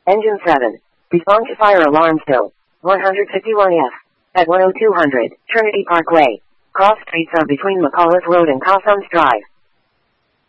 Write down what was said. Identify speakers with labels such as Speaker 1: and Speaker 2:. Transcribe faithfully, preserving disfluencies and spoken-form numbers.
Speaker 1: Engine seven. Respond to fire alarm still. one fifty-one F. At one oh two hundred, Trinity Parkway. Cross streets are between McAuliffe Road and Cossums Drive.